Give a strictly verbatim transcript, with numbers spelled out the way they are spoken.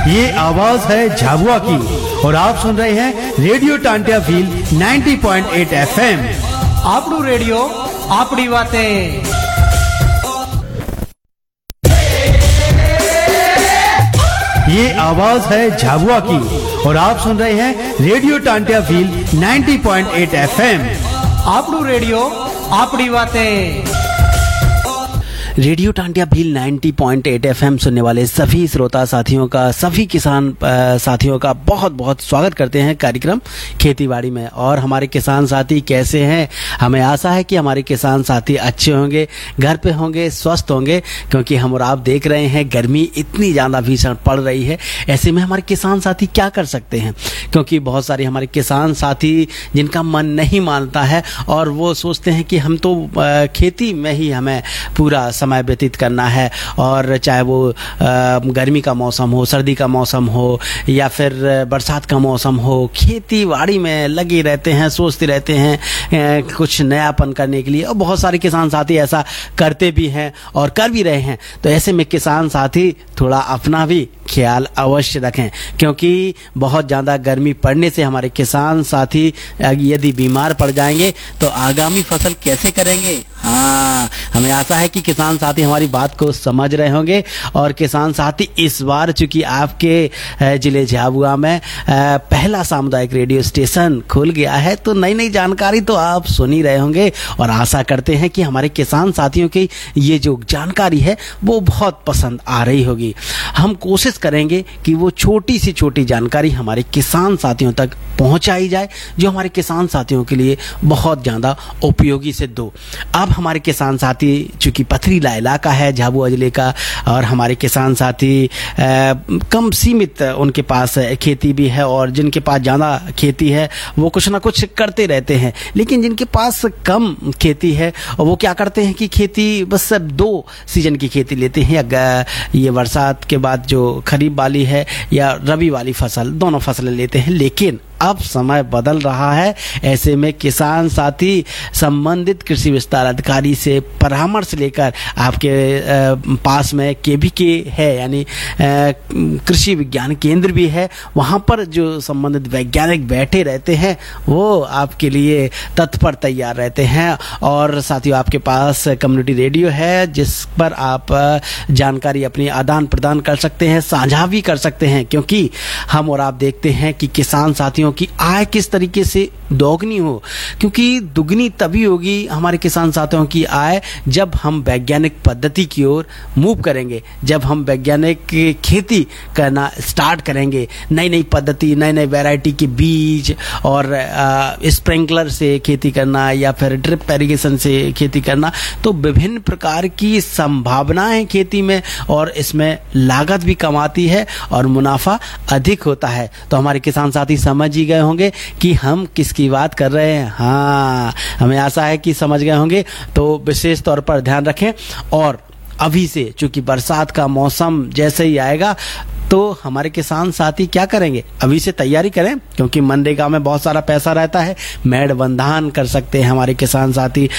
ये आवाज है झाबुआ की और आप सुन रहे हैं रेडियो टांटिया फील नब्बे पॉइंट आठ एफएम। आपनू रेडियो आपड़ी बातें। ये आवाज है झाबुआ की और आप सुन रहे हैं रेडियो टांटिया फील नब्बे पॉइंट आठ एफएम। आपनू रेडियो आपड़ी बातें। रेडियो टांटिया भील नब्बे पॉइंट आठ एफएम सुनने वाले सभी श्रोता साथियों का, सभी किसान साथियों का बहुत बहुत स्वागत करते हैं कार्यक्रम खेतीबाड़ी में। और हमारे किसान साथी कैसे हैं? हमें आशा है कि हमारे किसान साथी अच्छे होंगे, घर पे होंगे, स्वस्थ होंगे, क्योंकि हम और आप देख रहे हैं गर्मी इतनी ज़्यादा भीषण पड़ रही है। ऐसे में हमारे किसान साथी क्या कर सकते हैं? क्योंकि बहुत सारे हमारे किसान साथी जिनका मन नहीं मानता है और वो सोचते हैं कि हम तो खेती में ही हमें पूरा समय व्यतीत करना है, और चाहे वो गर्मी का मौसम हो, सर्दी का मौसम हो या फिर बरसात का मौसम हो, खेती बाड़ी में लगे रहते हैं, सोचते रहते हैं कुछ नयापन करने के लिए। और बहुत सारे किसान साथी ऐसा करते भी हैं और कर भी रहे हैं। तो ऐसे में किसान साथी थोड़ा अपना भी ख्याल अवश्य रखें, क्योंकि बहुत ज़्यादा गर्मी पड़ने से हमारे किसान साथी यदि बीमार पड़ जाएंगे तो आगामी फसल कैसे करेंगे? हाँ, हमें आशा है कि किसान साथी हमारी बात को समझ रहे होंगे। और किसान साथी इस बार चूंकि आपके जिले झाबुआ में पहला सामुदायिक रेडियो स्टेशन खुल गया है, तो नई नई जानकारी तो आप सुन ही रहे होंगे। और आशा करते हैं कि हमारे किसान साथियों की ये जो जानकारी है वो बहुत पसंद आ रही होगी। हम कोशिश करेंगे कि वो छोटी सी छोटी जानकारी हमारे किसान साथियों तक पहुंचाई जाए, जो हमारे किसान साथियों के लिए बहुत ज़्यादा उपयोगी सिद्ध हो। अब हमारे किसान साथी चूंकि पथरीला इलाका है झाबुआ जिले का, और हमारे किसान साथी आ, कम सीमित उनके पास खेती भी है, और जिनके पास ज़्यादा खेती है वो कुछ ना कुछ करते रहते हैं। लेकिन जिनके पास कम खेती है और वो क्या करते हैं कि खेती बस दो सीजन की खेती लेते हैं, ये बरसात के बाद जो खरीफ वाली है या रबी वाली फसल, दोनों फसलें लेते हैं। लेकिन अब समय बदल रहा है, ऐसे में किसान साथी संबंधित कृषि विस्तार अधिकारी से परामर्श लेकर आपके पास में केवीके है, यानी कृषि विज्ञान केंद्र भी है, वहाँ पर जो संबंधित वैज्ञानिक बैठे रहते हैं वो आपके लिए तत्पर तैयार रहते हैं। और साथियों, आपके पास कम्युनिटी रेडियो है जिस पर आप जानकारी अपनी आदान प्रदान कर सकते हैं, साझा भी कर सकते हैं, क्योंकि हम और आप देखते हैं कि किसान साथियों की आय किस तरीके से दोगुनी हो। क्योंकि दुगनी तभी होगी हमारे किसान साथियों की आय जब हम वैज्ञानिक पद्धति की ओर मूव करेंगे, जब हम वैज्ञानिक खेती करना स्टार्ट करेंगे, नई नई पद्धति, नई नई वैरायटी के बीज, और स्प्रिंकलर से खेती करना या फिर ड्रिप इरिगेशन से खेती करना। तो विभिन्न प्रकार की संभावनाएं खेती में, और इसमें लागत भी कम आती है और मुनाफा अधिक होता है। तो हमारे किसान साथी समझ गए होंगे कि हम किसकी बात कर रहे हैं। हाँ, हमें आशा है कि समझ गए होंगे। तो विशेष तौर पर ध्यान रखें। और अभी से चूंकि बरसात का मौसम जैसे ही आएगा तो हमारे किसान साथी क्या करेंगे? अभी से तैयारी करें, क्योंकि मनरेगा में बहुत सारा पैसा रहता है। मेड़ बंधान कर सकते हैं हमारे किसान साथी,